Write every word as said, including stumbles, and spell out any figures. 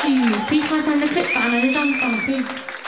to Please my friend the clip band and a dance song too.